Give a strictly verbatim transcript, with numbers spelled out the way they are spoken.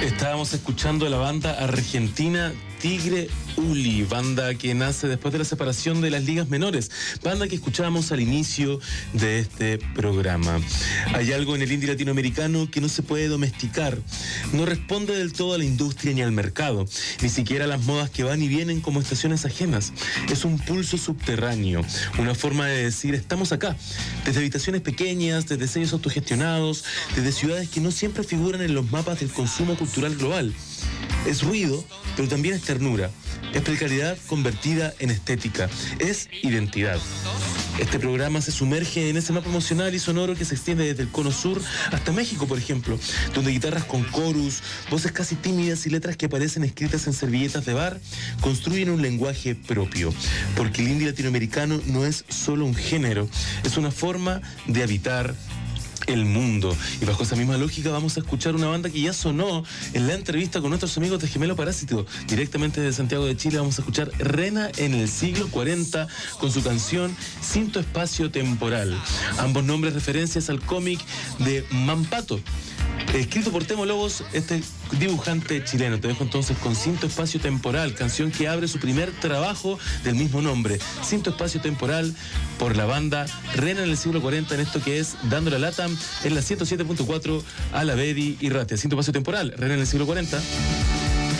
Estábamos escuchando a la banda argentina Tigre Uli, banda que nace después de la separación de las ligas menores, banda que escuchábamos al inicio de este programa. Hay algo en el indie latinoamericano que no se puede domesticar, no responde del todo a la industria ni al mercado, ni siquiera a las modas que van y vienen como estaciones ajenas. Es un pulso subterráneo, una forma de decir estamos acá, desde habitaciones pequeñas, desde sellos autogestionados, desde ciudades que no siempre figuran en los mapas del consumo cultural global. Es ruido, pero también es ternura. Es precariedad convertida en estética. Es identidad. Este programa se sumerge en ese mapa emocional y sonoro que se extiende desde el Cono Sur hasta México, por ejemplo, donde guitarras con chorus, voces casi tímidas y letras que aparecen escritas en servilletas de bar construyen un lenguaje propio. Porque el indie latinoamericano no es solo un género, es una forma de habitar el mundo. Y bajo esa misma lógica vamos a escuchar una banda que ya sonó en la entrevista con nuestros amigos de Gemelo Parásito. Directamente desde Santiago de Chile vamos a escuchar Rena en el siglo cuarenta con su canción Cinto Espacio Temporal. Ambos nombres referencias al cómic de Mampato, escrito por Temo Lobos, este dibujante chileno. Te dejo entonces con Cinto Espacio Temporal, canción que abre su primer trabajo del mismo nombre. Cinto Espacio Temporal por la banda Rena en el siglo cuarenta, en esto que es Dando la Lata en la ciento siete punto cuatro a la Bedi y Ratia. Cinto Espacio Temporal, Rena en el siglo cuarenta.